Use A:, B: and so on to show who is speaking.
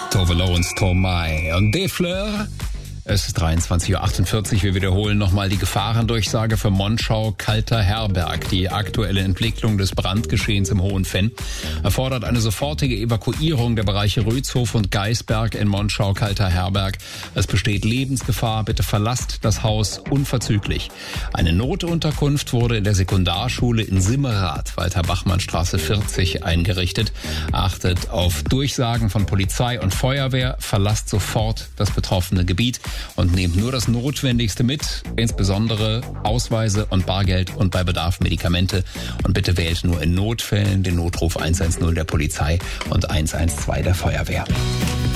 A: Tove Lo und Stromae und Des Fleurs. Es ist 23.48 Uhr. Wir wiederholen nochmal die Gefahrendurchsage für Monschau-Kalter-Herberg. Die aktuelle Entwicklung des Brandgeschehens im Hohen Venn erfordert eine sofortige Evakuierung der Bereiche Rötshof und Geisberg in Monschau-Kalter-Herberg. Es besteht Lebensgefahr. Bitte verlasst das Haus unverzüglich. Eine Notunterkunft wurde in der Sekundarschule in Simmerath, Walter-Bachmann-Straße 40, eingerichtet. Achtet auf Durchsagen von Polizei und Feuerwehr. Verlasst sofort das betroffene Gebiet. Und nehmt nur das Notwendigste mit, insbesondere Ausweise und Bargeld und bei Bedarf Medikamente. Und bitte wählt nur in Notfällen den Notruf 110 der Polizei und 112 der Feuerwehr.